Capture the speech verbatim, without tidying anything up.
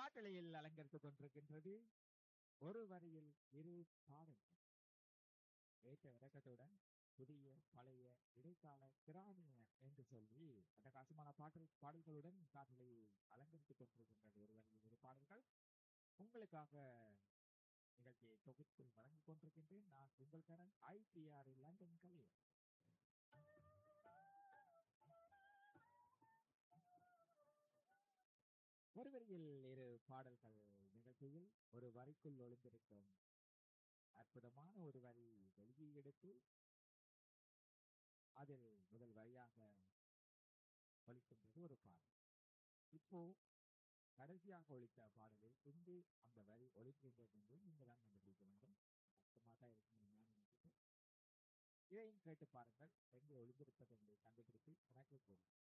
காட்டளையில் அலங்கரித்துக் கொண்டிருக்கின்றது ஒரு வரியில் இரு பாடல்கள். ஏற்ற இறக்கத்துடன் புதிய பழைய இடைக்கால கிராமிய என்று சொல்லி அட்டகாசமான பாடல் பாடல்களுடன் காட்டளையை அலங்கரித்துக் கொண்டிருக்கின்றது ஒரு வரியில் இரு பாடல்கள். உங்களுக்காக நிகழ்ச்சியை தொகுத்து வழங்கிக் கொண்டிருக்கின்றேன். நான் உங்கள் கரண் ஐபிஆர் லண்டன் கலை. ஒரு வரியில் இரு பாடல்கள் நிகழ்ச்சியில் ஒரு வரிக்குள் ஒளிந்திருக்கும் அற்புதமான ஒரு வரி வெளியே எடுத்து அதில் முதல் வரியாக ஒலிக்கின்றது ஒரு பாடல். இப்போ கடைசியாக ஒலித்த பாடலில் எங்கு அந்த வரி ஒலிக்கின்றது என்று நீங்கள் தான் கண்டுபிடிக்க வேண்டும். கஷ்டமாக தான் இருக்கும் நான் நினைக்கிறேன். இதையும் கேட்டு பாருங்கள் எங்கே ஒளிந்திருப்பது என்று கண்டுபிடித்து எனக்கு கூறுங்கள்.